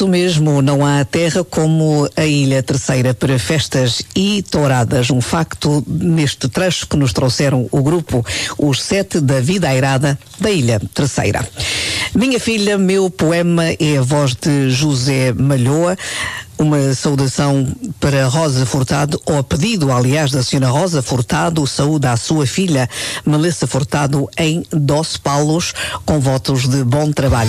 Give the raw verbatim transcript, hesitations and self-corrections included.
Do mesmo, não há terra como a Ilha Terceira para festas e touradas. Um facto neste trecho que nos trouxeram o grupo Os Sete da Vida Airada da Ilha Terceira. Minha filha, meu poema é a voz de José Malhoa. Uma saudação para Rosa Furtado, ou a pedido, aliás, da senhora Rosa Furtado, saúde à sua filha Melissa Furtado em Dos Paulos, com votos de bom trabalho.